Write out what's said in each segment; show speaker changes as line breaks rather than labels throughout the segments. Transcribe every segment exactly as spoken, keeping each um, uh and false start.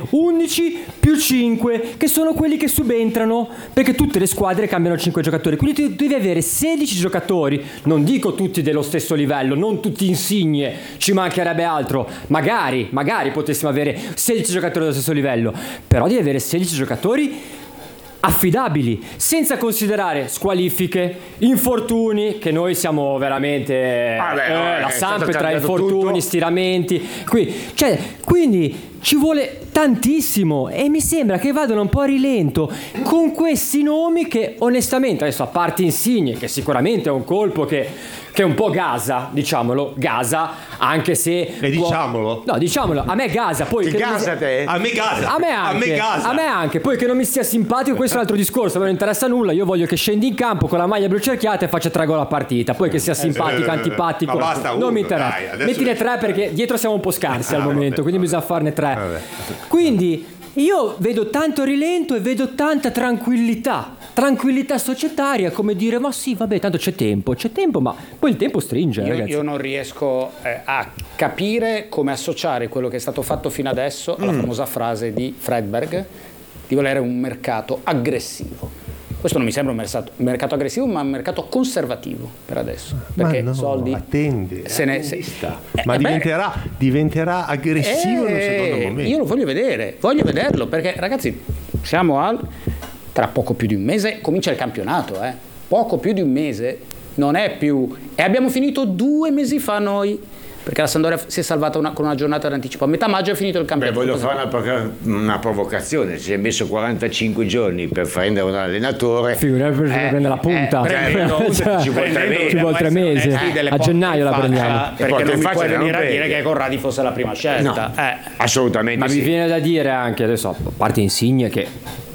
undici più cinque, che sono quelli che subentrano, perché tutte le squadre cambiano cinque giocatori, quindi tu devi avere sedici giocatori, non dico tutti dello stesso livello, non tutti Insigne, ci mancherebbe altro, magari, magari potessimo avere sedici giocatori dello stesso livello, però devi avere sedici giocatori affidabili, senza considerare squalifiche, infortuni, che noi siamo veramente
Vabbè,
eh,
no,
la
è
Samp
stato
tra infortuni,
tutto.
stiramenti, qui, cioè, quindi ci vuole tantissimo e mi sembra che vadano un po' a rilento con questi nomi che onestamente, adesso a parte Insigne, che sicuramente è un colpo che, che un po' gasa, diciamolo, gasa, anche se
e
può...
diciamolo
no, diciamolo, a me gasa, poi
Ti
che non mi-
gasa te?
a me gasa
a me anche,
a me gasa
a me anche, poi che non mi sia simpatico questo è un altro discorso, a me non interessa nulla, io voglio che scendi in campo con la maglia blu cerchiata e faccia tre gol a partita, poi che sia simpatico,
eh,
antipatico,
ma basta
non
uno,
mi interessa,
dai, adesso-
mettine tre perché dietro siamo un po' scarsi al
Ah,
momento,
vabbè,
quindi
vabbè.
bisogna farne tre,
Vabbè.
quindi io vedo tanto rilento e vedo tanta tranquillità tranquillità societaria, come dire ma sì vabbè tanto c'è tempo c'è tempo ma poi il tempo stringe,
Io,
ragazzi.
io non riesco eh, a capire come associare quello che è stato fatto fino adesso alla
Mm.
famosa frase di Fredberg di volere un mercato aggressivo. Questo non mi sembra un mercato, un mercato aggressivo, ma un mercato conservativo per adesso. Perché
ma no,
soldi
attendi
se ne, se, eh,
ma
eh,
diventerà, diventerà aggressivo in un
eh,
secondo momento.
io lo voglio vedere, voglio vederlo perché ragazzi siamo al tra poco più di un mese comincia il campionato, eh. Poco più di un mese non è più e abbiamo finito due mesi fa noi perché la Sampdoria si è salvata una, con una giornata d'anticipo. A metà maggio è finito il
Beh,
campionato.
voglio fare una, provoca- una provocazione. Si è messo quarantacinque giorni per prendere un allenatore.
Figurati per
Eh,
prendere la punta,
eh, prendendo-
Cioè,
ci vuole tre mesi.
ci vuole tre mesi.
Eh, delle
a gennaio la
porte in
prendiamo.
faccia,
Le
perché
porte
non
in
mi
faccia
puoi
le
venire a
non
dire
prendi.
che Corradi fosse la prima scelta.
No,
Eh.
assolutamente
Ma
sì.
mi viene da dire anche adesso, a parte Insigne, che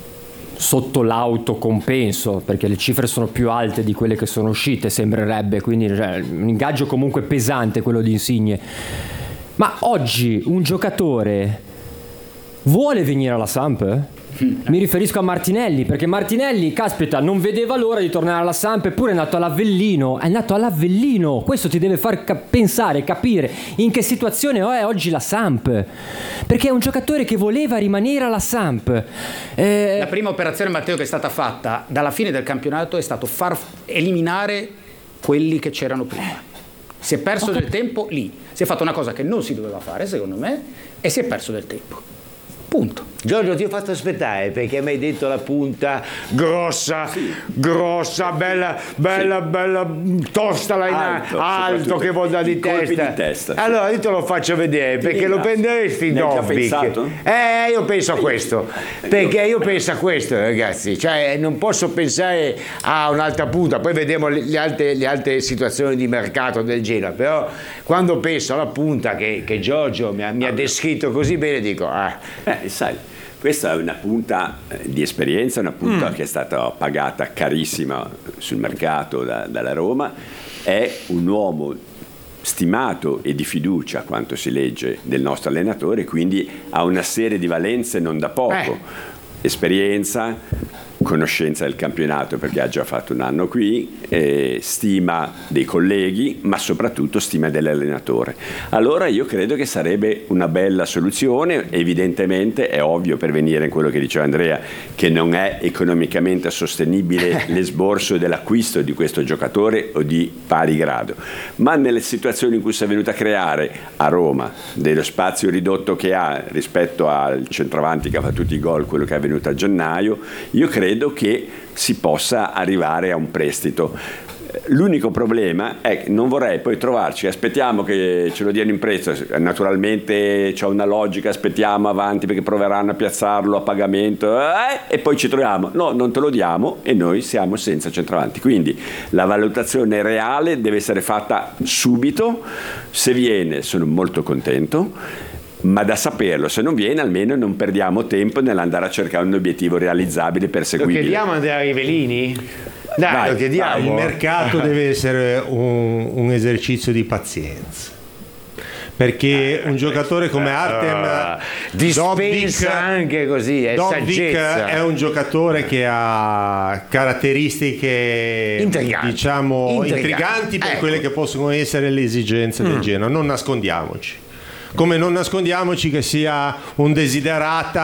sotto l'autocompenso, perché le cifre sono più alte di quelle che sono uscite, sembrerebbe, quindi cioè, un ingaggio comunque pesante quello di Insigne. Ma oggi un giocatore vuole venire alla Samp? Mi riferisco a Martinelli, perché Martinelli, caspita, non vedeva l'ora di tornare alla Samp, eppure è nato all'Avellino, è nato all'Avellino. Questo ti deve far cap- pensare, capire in che situazione è oggi la Samp, perché è un giocatore che voleva rimanere alla Samp. Eh,
La prima operazione, Matteo, che è stata fatta dalla fine del campionato è stato far eliminare quelli che c'erano prima. Si è perso del tempo lì, si è fatta una cosa che non si doveva fare, secondo me, e si è perso del tempo. Punto.
Giorgio, ti ho fatto aspettare perché mi hai detto la punta grossa, grossa, bella, bella,
Sì.
bella, tosta là in
Alto,
alto,
soprattutto
che vuol dare di
i colpi
testa.
di testa, sì.
Allora io te lo faccio vedere perché lo
ringrazio.
prenderesti
Ne hai già
Dobbik.
pensato?
Eh, io penso a questo, perché io penso a questo, ragazzi, cioè non posso pensare a un'altra punta, poi vedremo le, le, altre, le altre situazioni di mercato del Genoa, però quando penso alla punta che, che Giorgio mi ha, mi ha descritto così bene dico, ah,
Eh, sai, questa è una punta eh, di esperienza, una punta che è stata pagata carissima sul mercato da- dalla Roma, è un uomo stimato e di fiducia, quanto si legge, del nostro allenatore, quindi ha una serie di valenze non da poco,
Eh.
esperienza, conoscenza del campionato perché ha già fatto un anno qui, eh, stima dei colleghi, ma soprattutto stima dell'allenatore. Allora io credo che sarebbe una bella soluzione. Evidentemente è ovvio, per venire in quello che diceva Andrea, che non è economicamente sostenibile l'esborso dell'acquisto di questo giocatore o di pari grado, ma nelle situazioni in cui si è venuta a creare a Roma, dello spazio ridotto che ha rispetto al centravanti che ha fatto tutti i gol, quello che è avvenuto a gennaio, io credo che si possa arrivare a un prestito. L'unico problema è che non vorrei poi trovarci, aspettiamo che ce lo diano in prezzo, naturalmente c'è una logica, aspettiamo avanti perché proveranno a piazzarlo a pagamento, eh, e poi ci troviamo, no, non te lo diamo e noi siamo senza centravanti. Quindi la valutazione reale deve essere fatta subito. Se viene sono molto contento, ma da saperlo, se non viene almeno non perdiamo tempo nell'andare a cercare un obiettivo realizzabile,
lo
perseguibile.
chiediamo a Andrea Rivellini? Dai,
Vai,
lo chiediamo.
Il mercato deve essere un, un esercizio di pazienza, perché un giocatore come Artem
dispensa anche così, è
Dobbik
saggezza.
è un giocatore che ha caratteristiche
Intriganti.
diciamo
Intriganti.
intriganti per
Ecco.
quelle che possono essere le esigenze del Genoa, non nascondiamoci. Come non nascondiamoci che sia un desiderata